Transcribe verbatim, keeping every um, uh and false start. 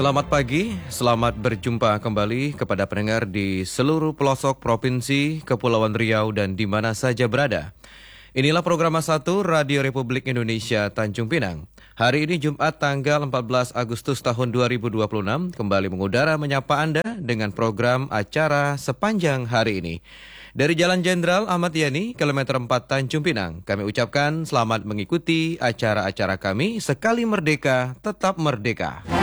Selamat pagi, selamat berjumpa kembali kepada pendengar di seluruh pelosok provinsi, Kepulauan Riau dan di mana saja berada. Inilah program satu Radio Republik Indonesia Tanjung Pinang. Hari ini Jumat tanggal empat belas Agustus tahun dua ribu dua puluh enam kembali mengudara menyapa Anda dengan program acara sepanjang hari ini. Dari Jalan Jenderal Ahmad Yani, kilometer empat Tanjung Pinang, kami ucapkan selamat mengikuti acara-acara kami. Sekali merdeka, tetap merdeka.